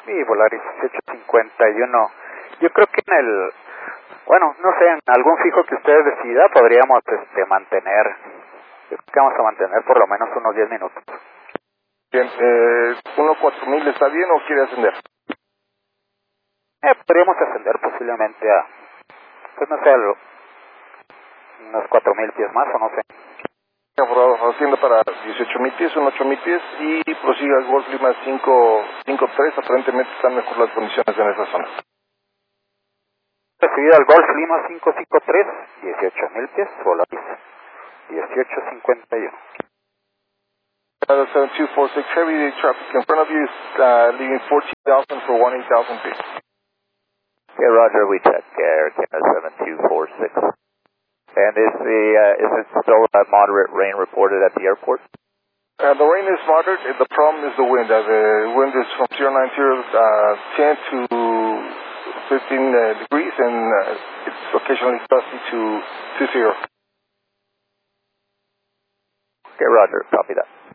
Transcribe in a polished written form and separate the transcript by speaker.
Speaker 1: Y Volaris 1851. Yo creo que bueno, no sé, en algún fijo que usted decida podríamos mantener. Yo creo que vamos a mantener por lo menos unos 10 minutos.
Speaker 2: Bien, 14000 está bien o quiere ascender?
Speaker 1: Podríamos ascender posiblemente a, pues no sé, unos 4000 pies más o no sé.
Speaker 2: Aprobado, haciendo para 18000 pies, son 8000 pies y prosiga el Golf Lima 553, aparentemente están mejor las condiciones en esa zona.
Speaker 1: Recibido al Golf Lima 553, 18000 pies, Volaris 1851.
Speaker 2: 7246 heavy traffic in front of you is leaving 14,000 for 18,000 feet.
Speaker 3: Okay, Roger, we check Air Canada 7246. And is it still moderate rain reported at the airport?
Speaker 2: The rain is moderate. The problem is the wind. The wind is from 090, 10 to 15 degrees, and it's occasionally gusty to 0.
Speaker 3: Okay, Roger, copy that.